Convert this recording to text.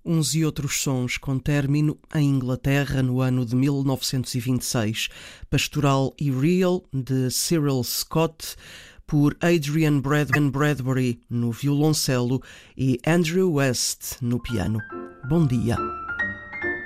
Uns e Outros Sons, com término em Inglaterra no ano de 1926. Pastoral e Real, de Cyril Scott, por Adrian Bradbury no violoncelo e Andrew West no piano. Bom dia.